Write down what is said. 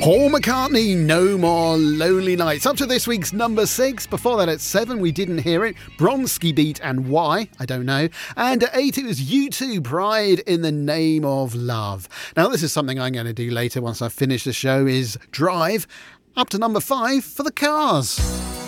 Paul McCartney, No More Lonely Nights. Up to this week's number 6. Before that at 7, we didn't hear it. Bronski Beat and Why? I don't know. And at 8, it was U2, Pride in the Name of Love. Now, this is something I'm going to do later once I finish the show, is Drive. Up to number 5 for the Cars.